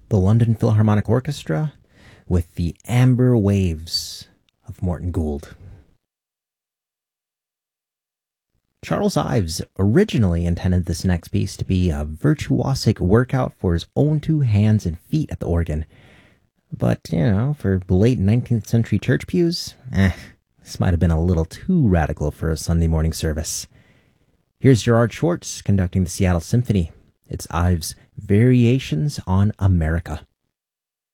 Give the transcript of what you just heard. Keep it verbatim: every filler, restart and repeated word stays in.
the London Philharmonic Orchestra with the Amber Waves of Morton Gould. Charles Ives originally intended this next piece to be a virtuosic workout for his own two hands and feet at the organ. But, you know, for late nineteenth century church pews, eh, this might have been a little too radical for a Sunday morning service. Here's Gerard Schwartz conducting the Seattle Symphony. It's Ives' Variations on America.